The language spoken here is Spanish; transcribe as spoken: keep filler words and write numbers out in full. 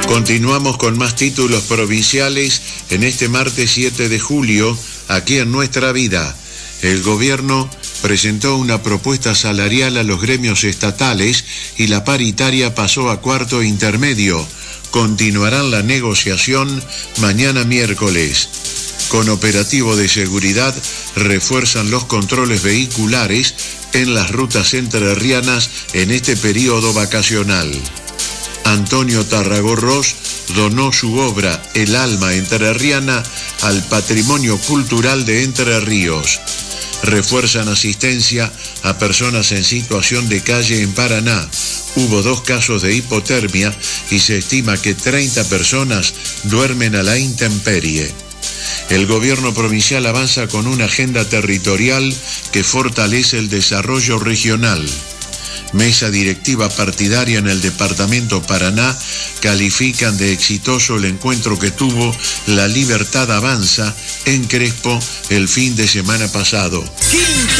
Continuamos con más títulos provinciales en este martes siete de julio, aquí en Nuestra Vida. El gobierno presentó una propuesta salarial a los gremios estatales y la paritaria pasó a cuarto intermedio. Continuarán la negociación mañana miércoles. Con operativo de seguridad refuerzan los controles vehiculares en las rutas entrerrianas en este periodo vacacional. Antonio Tarragorros donó su obra El alma entrerriana al patrimonio cultural de Entre Ríos. Refuerzan asistencia a personas en situación de calle en Paraná. Hubo dos casos de hipotermia y se estima que treinta personas duermen a la intemperie. El gobierno provincial avanza con una agenda territorial que fortalece el desarrollo regional. Mesa directiva partidaria en el departamento Paraná califican de exitoso el encuentro que tuvo La Libertad Avanza en Crespo el fin de semana pasado.